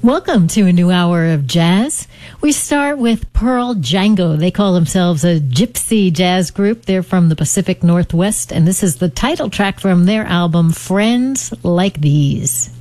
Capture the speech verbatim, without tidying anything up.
Welcome to a new hour of jazz. We start with Pearl Django. They call themselves a gypsy jazz group. They're from the Pacific Northwest, and this is the title track from their album, Friends Like These.